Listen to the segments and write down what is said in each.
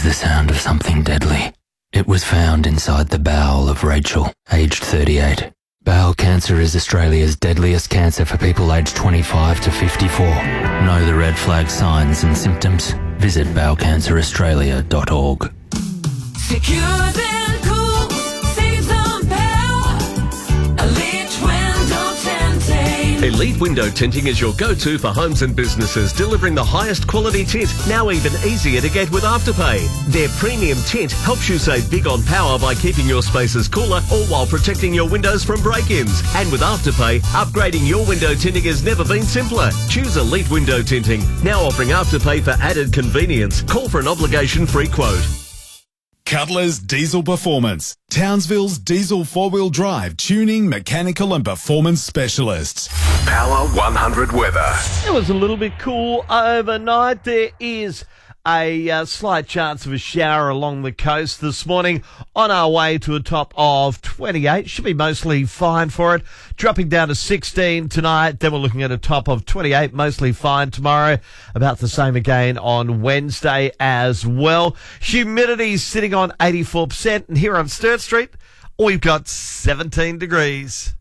the sound of something deadly. It was found inside the bowel of Rachel, aged 38. Bowel cancer is Australia's deadliest cancer for people aged 25 to 54. Know the red flag signs and symptoms? Visit bowelcanceraustralia.org. Secures and cools, saves on power. Elite Window Tinting. Elite Window Tinting is your go-to for homes and businesses, delivering the highest quality tint, now even easier to get with Afterpay. Their premium tint helps you save big on power by keeping your spaces cooler, all while protecting your windows from break-ins. And with Afterpay, upgrading your window tinting has never been simpler. Choose Elite Window Tinting, now offering Afterpay for added convenience. Call for an obligation-free quote. Cutler's Diesel Performance, Townsville's diesel four-wheel drive tuning, mechanical and performance specialists. Power 100 weather. It was a little bit cool overnight. There is a slight chance of a shower along the coast this morning, on our way to a top of 28. Should be mostly fine for it. Dropping down to 16 tonight. Then we're looking at a top of 28, mostly fine tomorrow. About the same again on Wednesday as well. Humidity sitting on 84%. And here on Sturt Street, we've got 17 degrees.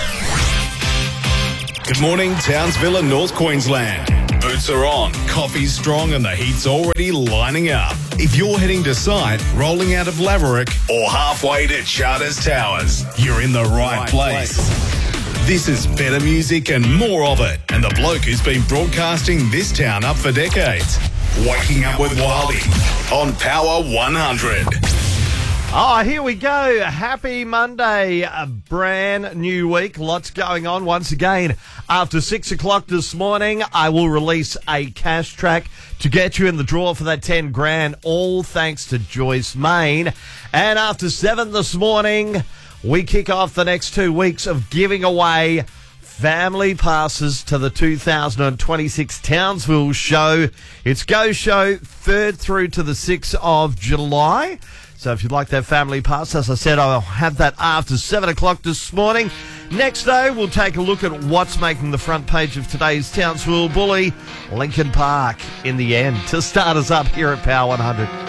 Good morning, Townsville and North Queensland. Boots are on, coffee's strong and the heat's already lining up. If you're heading to site, rolling out of Laverick or halfway to Charters Towers, you're in the right place. This is better music and more of it, and the bloke who's been broadcasting this town up for decades. Waking Up with Wildy on Power 100. Oh, here we go. Happy Monday. A brand new week. Lots going on. Once again, after 6 o'clock this morning, I will release a cash track to get you in the draw for that 10 grand, all thanks to Joyce Main. And after 7 this morning, we kick off the next 2 weeks of giving away family passes to the 2026 Townsville show. It's Go Show, 3rd through to the 6th of July. So if you'd like that family pass, as I said, I'll have that after 7 o'clock this morning. Next, though, we'll take a look at what's making the front page of today's Townsville Bully, Lincoln Park, in the end, to start us up here at Power 100.